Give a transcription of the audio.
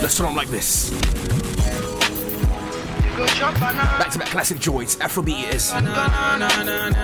song like this. Back to back classic joys, Afrobeat it is.